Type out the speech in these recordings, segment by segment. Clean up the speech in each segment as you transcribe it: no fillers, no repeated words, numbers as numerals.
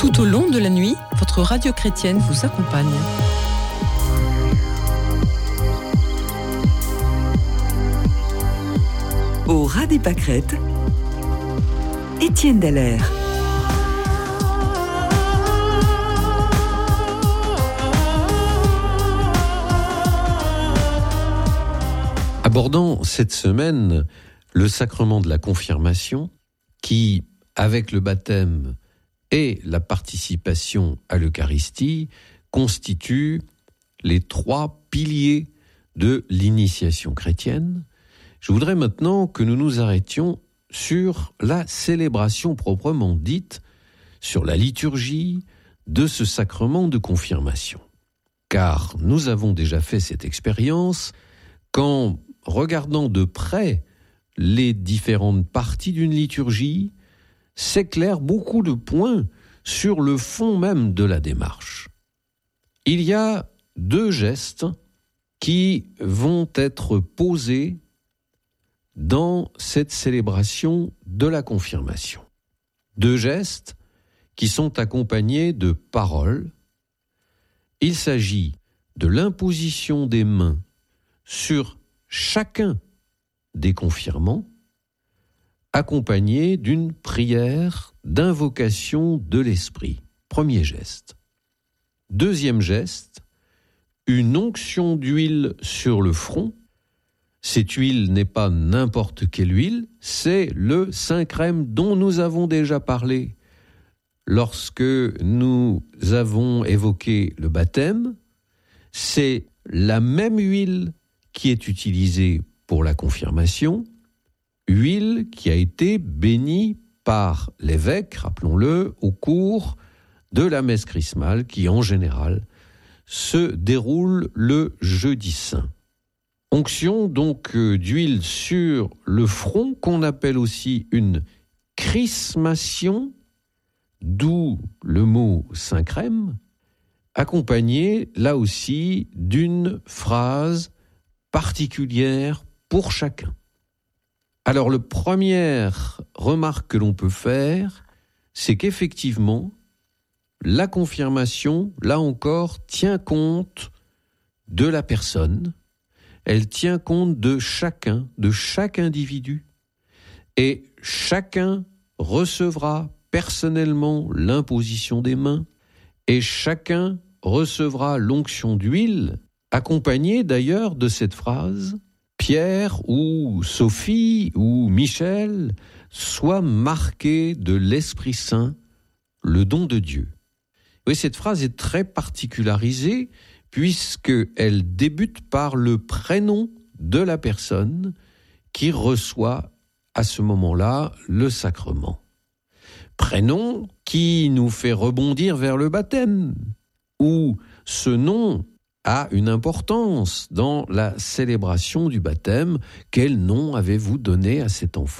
Tout au long de la nuit, votre radio chrétienne vous accompagne. Au ras des pâquerettes, Étienne Dallaire. Abordant cette semaine le sacrement de la confirmation qui, avec le baptême et la participation à l'Eucharistie, constitue les 3 piliers de l'initiation chrétienne, je voudrais maintenant que nous nous arrêtions sur la célébration proprement dite, sur la liturgie de ce sacrement de confirmation. Car nous avons déjà fait cette expérience qu'en regardant de près les différentes parties d'une liturgie, s'éclairent beaucoup de points sur le fond même de la démarche. Il y a 2 gestes qui vont être posés dans cette célébration de la confirmation. 2 gestes qui sont accompagnés de paroles. Il s'agit de l'imposition des mains sur chacun des confirmants, accompagné d'une prière d'invocation de l'Esprit. Premier geste. 2e geste, une onction d'huile sur le front. Cette huile n'est pas n'importe quelle huile, c'est le Saint-Crème dont nous avons déjà parlé lorsque nous avons évoqué le baptême. C'est la même huile qui est utilisée pour la confirmation, huile qui a été bénie par l'évêque, rappelons-le, au cours de la messe chrismale qui, en général, se déroule le jeudi saint. Onction donc d'huile sur le front, qu'on appelle aussi une chrismation, d'où le mot Saint-Crème, accompagnée là aussi d'une phrase particulière pour chacun. Alors, la première remarque que l'on peut faire, c'est qu'effectivement, la confirmation, là encore, tient compte de la personne, elle tient compte de chacun, de chaque individu, et chacun recevra personnellement l'imposition des mains, et chacun recevra l'onction d'huile, accompagnée d'ailleurs de cette phrase « Pierre ou Sophie ou Michel soient marqués de l'Esprit Saint, le don de Dieu ». Oui, cette phrase est très particularisée puisqu'elle débute par le prénom de la personne qui reçoit à ce moment-là le sacrement. Prénom qui nous fait rebondir vers le baptême, où ce nom a une importance dans la célébration du baptême. Quel nom avez-vous donné à cet enfant ?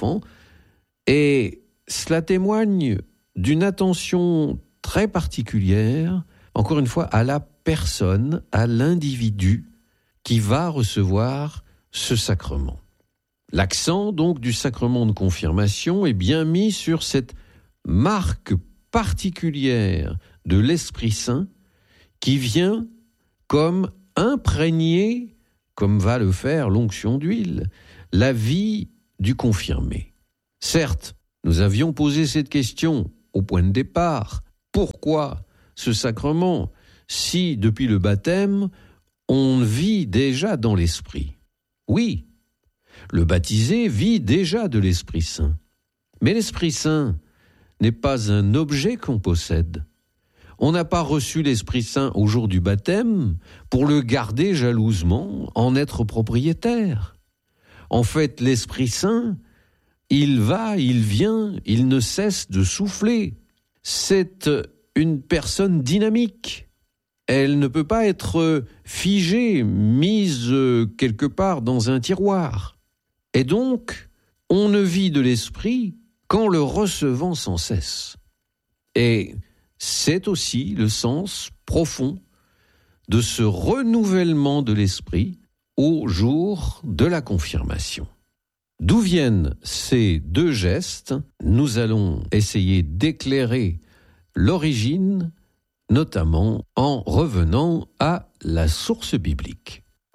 Et cela témoigne d'une attention très particulière, encore une fois, à la personne, à l'individu qui va recevoir ce sacrement. L'accent donc du sacrement de confirmation est bien mis sur cette marque particulière de l'Esprit Saint qui vient comme imprégner, comme va le faire l'onction d'huile, la vie du confirmé. Certes, nous avions posé cette question au point de départ. Pourquoi ce sacrement si, depuis le baptême, on vit déjà dans l'Esprit ? Oui, le baptisé vit déjà de l'Esprit Saint. Mais l'Esprit Saint n'est pas un objet qu'on possède. On n'a pas reçu l'Esprit Saint au jour du baptême pour le garder jalousement, en être propriétaire. En fait, l'Esprit Saint, il va, il vient, il ne cesse de souffler. C'est une personne dynamique. Elle ne peut pas être figée, mise quelque part dans un tiroir. Et donc, on ne vit de l'Esprit qu'en le recevant sans cesse. Et c'est aussi le sens profond de ce renouvellement de l'esprit au jour de la confirmation. D'où viennent ces 2 gestes ? Nous allons essayer d'éclairer l'origine, notamment en revenant à la source biblique.